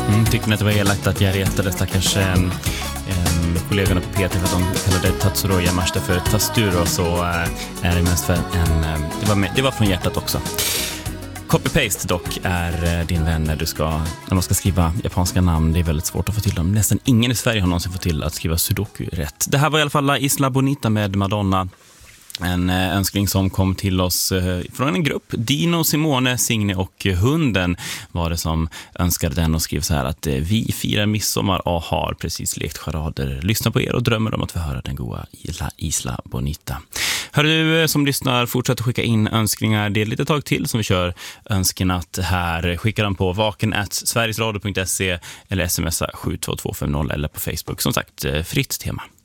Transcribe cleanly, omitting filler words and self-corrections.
Tyckte ni att det var elakt att jag retade stackars kollegorna på PT för att de kallade Tatsuro Yamashita för Tasturo, så är det mest för det var från hjärtat också. Copy-paste dock är din vän när man ska skriva japanska namn. Det är väldigt svårt att få till dem. Nästan ingen i Sverige har någonsin fått till att skriva sudoku rätt. Det här var i alla fall La Isla Bonita med Madonna. En önskning som kom till oss från en grupp. Dino, Simone, Signe och hunden var det som önskade den och skrev så här att vi firar midsommar och har precis lekt charader. Lyssna på er och drömmer om att få höra den goda La Isla Bonita. Hör du som lyssnar, fortsätt skicka in önskningar. Det är lite tag till som vi kör önskenatt här. Skicka dem på vaken@sverigesradio.se eller smsa 72250 eller på Facebook. Som sagt, fritt tema.